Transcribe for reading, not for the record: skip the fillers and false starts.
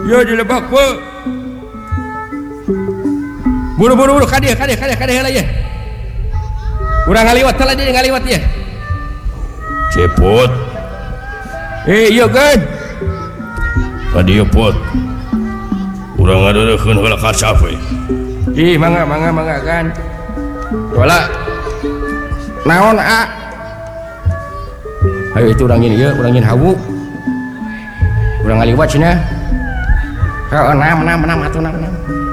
ya dilebak pe buru-buru kadeh lah ya urang ngaliwat teh dia ngaliwat ya cepot iya kan kadieu pot urang ngadeurekeun heula kaca we mangga kan wala naon ayo itu urang nyin hawu urang ngaliwat cenah menang atuh